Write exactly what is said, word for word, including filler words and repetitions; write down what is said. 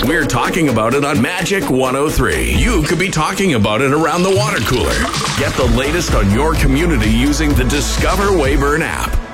We're talking about it on Magic one oh three. You could be talking about it around the water cooler. Get the latest on your community using the Discover Weyburn app.